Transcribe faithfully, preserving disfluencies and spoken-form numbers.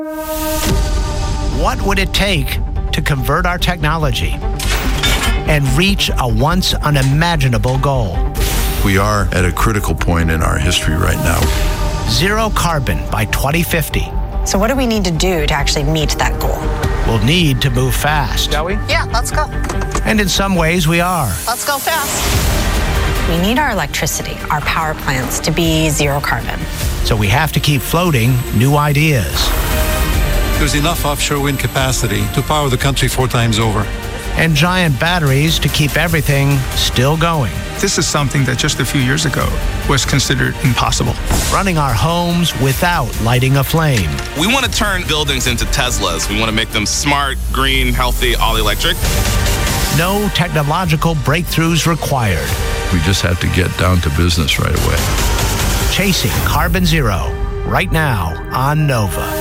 What would it take to convert our technology and reach a once unimaginable goal? We are at a critical point in our history right now. Zero carbon by twenty fifty. So what do we need to do to actually meet that goal? We'll need to move fast. Shall we? Yeah, let's go. And in some ways, we are. Let's go fast. We need our electricity, our power plants, to be zero carbon. So we have to keep floating new ideas. There's enough offshore wind capacity to power the country four times over. And giant batteries to keep everything still going. This is something that just a few years ago was considered impossible. Running our homes without lighting a flame. We want to turn buildings into Teslas. We want to make them smart, green, healthy, all electric. No technological breakthroughs required. We just have to get down to business right away. Chasing Carbon Zero, right now on Nova.